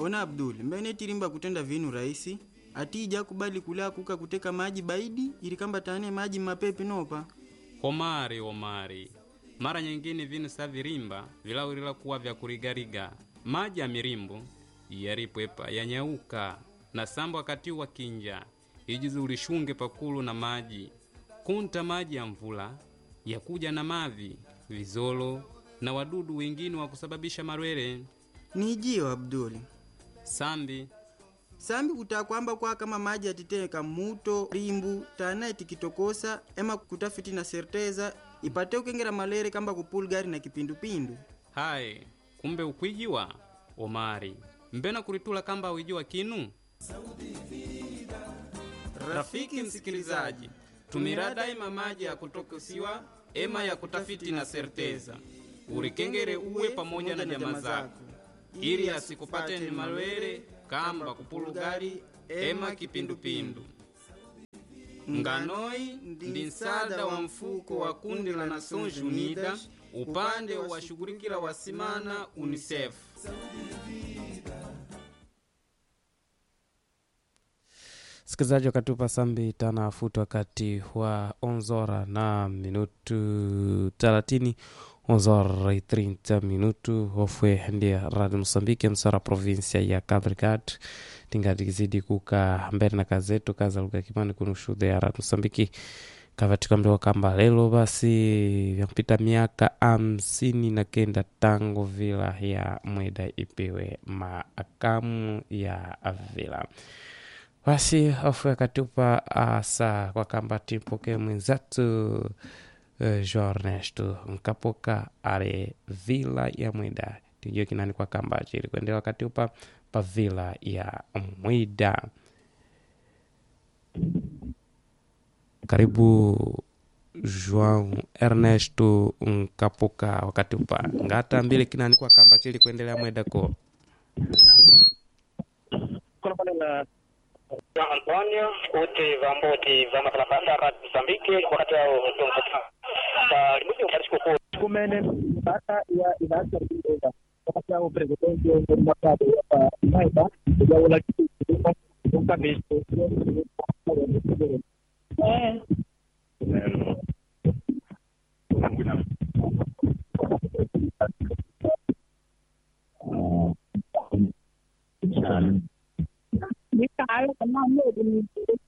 Ona Abdul, mbene tirimba kutenda vinu rahisi. Atija kubali kula kuka kuteka maji baidi ili kamba tane maji mapepe nopa. Omari. Mara nyingine vinu savirimba vilawirila kuwa vya kurigariga. Maji ya mirimbo yaripwepa yanyauka na sambo wakati wa kinja. Ijizu ulishunge pakulu na maji. Kunta maji ya mvula yakuja na mavi, vizolo na wadudu wengine wa kusababisha marwere. Nijio Abdul. Sambi kutakwamba kwa kama maji atiteka muto, rimbu, tana tikitokosa, ema kutafiti na serteza, ipate ukengera malere kamba kupulgari na kipindupindu. Hai, kumbe ukwijiwa, Omari. Mbena kuritula kamba uijiwa kinu? Rafiki msikilizaji, tumira daima maji ya kutokosiwa, ema ya kutafiti na serteza. Urikengere uwe pamoja na jamaa zako. Ili asikupate ni malwere kamba kupulugari ema kipindupindu. Nganoi ndi nsada wa mfuko wa kundi la Nações Unidas upande wa shughulikila wasimana UNICEF. Sikizaji wakatupa sambi tana futu wakati wa 11 na minutu 30 11:30 minutu hofwe ndia Radio Msambiki msara provinsia ya Cabo Delgado tingati kizidi kuka mbele na kazetu kaza lugha kimani kunushude ya Radio Msambiki kavatika mlewa kamba lelo basi yakupita miaka 59 tangu vila ya mweda ipewe maakamu ya vila. Basi hofwe katupa asa kwa kamba timpoke mwenzatu João Ernesto Nkapoka ale vila ya Mwida tijio kinani kwa kamba chiri kuendea wakati upa pa vila ya Mwida. Karibu João Ernesto Nkapoka wakati upa ngata mbili kinani kwa kamba chiri kuendelea Mwida ko Antonio uti vamboti vama kalabanda Radio Msambiki wakati wa tunguka limuji ukarishiko kumene bata ya idara ya wakati wa presidenti wa mwakado wa Maida ya ulaki kabisa Nicaio kama mmoja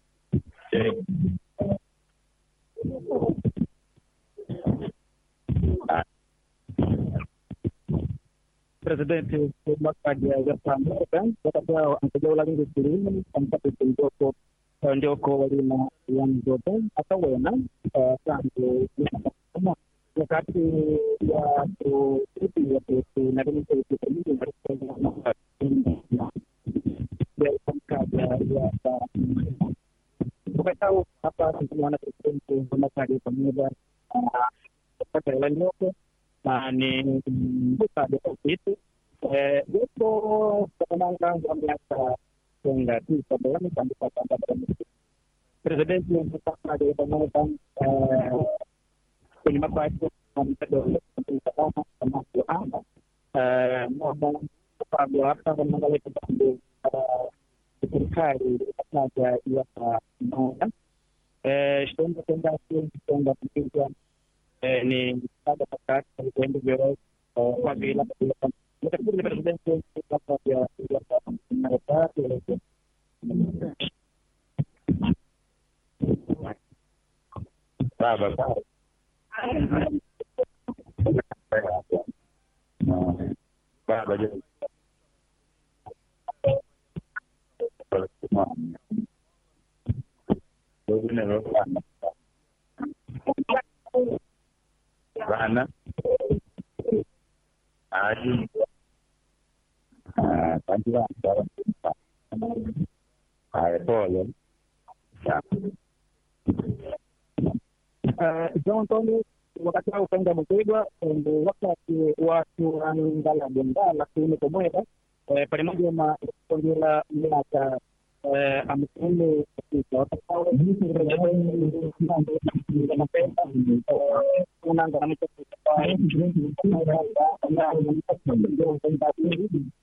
presidente wa mwakado ya Samora kwa anajua langu kilimo ambapo ndoko walina yanzote akawena tangu wakati ya kitu ya na kama tahu apa semuanya tertentu sama di pemuda pada leloko ni buka itu itu penanggang biasa enggak di sebelum sampai pada presiden yang pertama dari pemuda lima baik untuk sama sama mau apa mengalami kebantu serikali saja ia menolak studi fondasi pendidikan ni ada pakat dari biro wabila untuk presiden apa dia mereka itu baba jadi Rana Adi Panjang dalam boleh João Antônio wakati wa kwenda Mtwara wakati watu wanaangalia bendera lakini kwa moja pamoja na kundi la miaka amesema kwa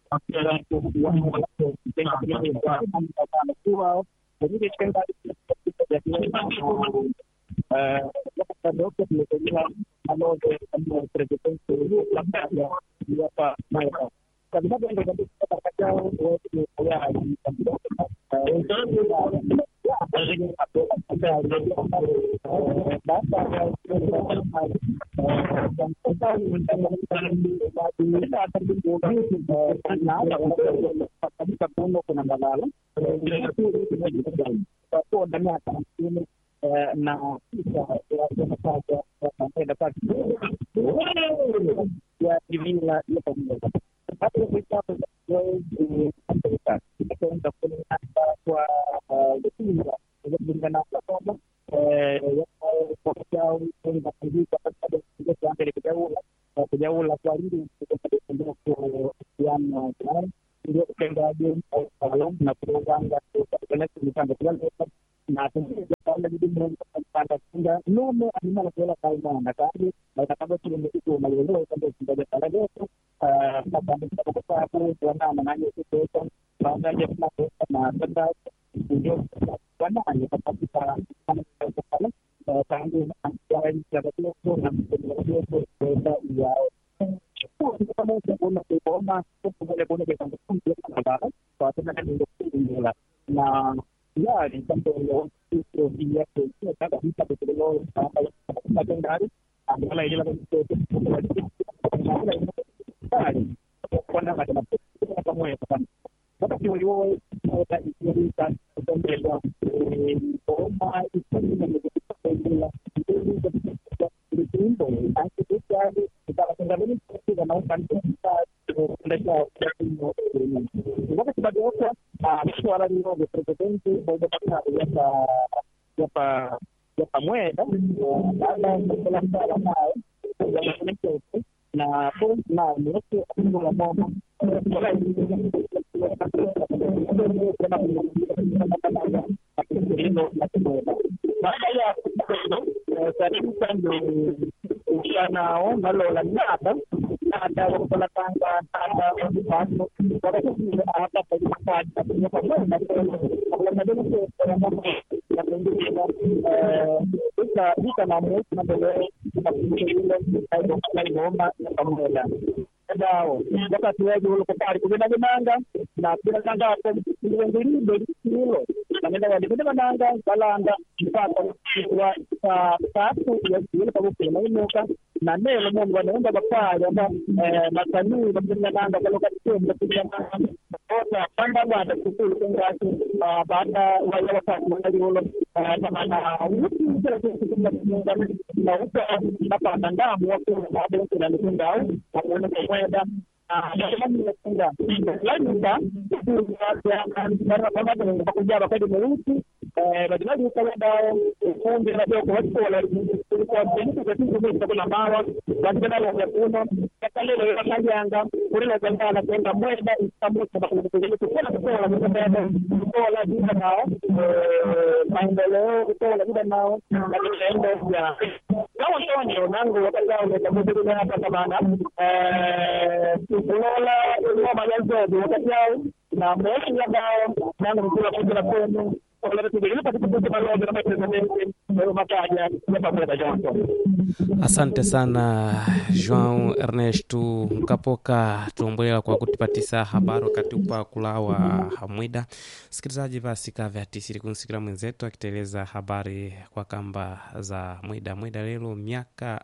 Asante sana João Ernesto Mkapoka tuombolela kwa kutupatisa habari wakati upa kulawa hamwida. Sikilizaji, basi kavya tisiri kunsikila mwenzetu akiteleza habari kwa kamba za mwida lelo miaka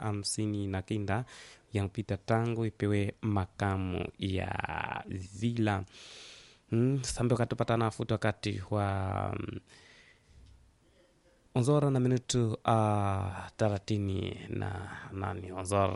59 yampita tangu ipewe makamu ya vila sambe wakati nafuta wakati wa 11 na minutu 38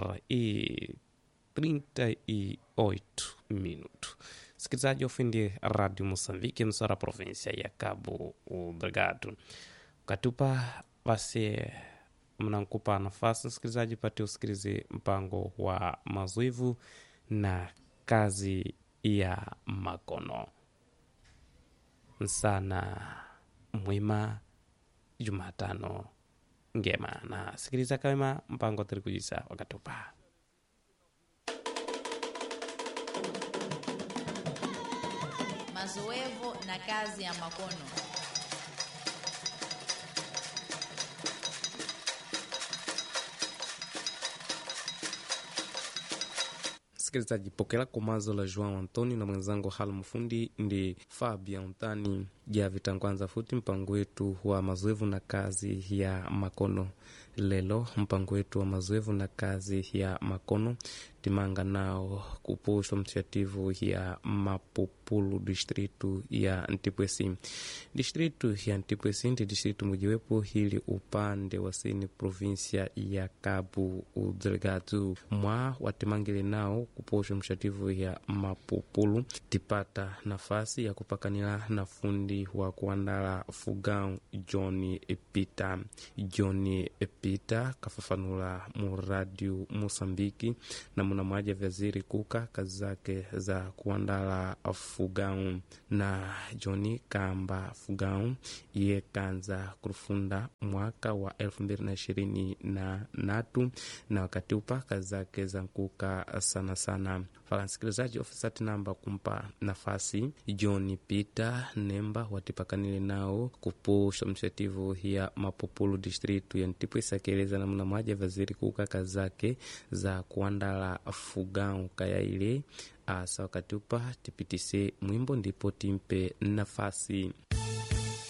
38 minutu. Sikilizaji ofindi Radio Mosambiki msora provinsia ya Cabo Delgado. Katupa basi mnankupa nafasi msikilizaji pati usikilize mpango wa mazoevu na kazi ya makono. Sana mwema Jumatano ngema na sikiliza kama mpango terikujisa wakatupa. mazoevu na kazi ya makono. Msikilizaji, pokela komazo la João Antônio na mwenzangu hal mfundi ndi Fabian Tani ja vitangwanza futi mpango wetu wa mazoevu na kazi ya makono. Lelo mpango wetu wa mazoevu na kazi ya makono timanga nao kuposhwa mtiativu ya Mapupulu distritu ya Ntipwesi. Distritu ya Ntipwesi ndi distritu mojiwepo hili upande wa sini provinsia ya Cabo Delgado. Mwa watimangile nao kuposhwa mtiativu ya Mapupulu tipata nafasi ya kupakanila na fundi wa kuandala fugão Johnny Epita. Johnny Epita kafafanula mu radio Mosambiki na muna mwaja vyaziri kuka kazi zake za kuandala fugão. Na Johnny kamba fugão iye kanza kurufunda mwaka wa 2023 na wakati upa kazi zake za kuka sana sana. Falansikilizaji ofisati namba kumpa nafasi Johnny Peter nemba watipakanile nao kupusha mshativu ya Mapupulu distritu ya Ntipwesi akieleza namna moja vaziri kuka kazi zake za kuandala fugão kaya ile asa wakati upa tipitise mwimbo ndipo timpe nafasi.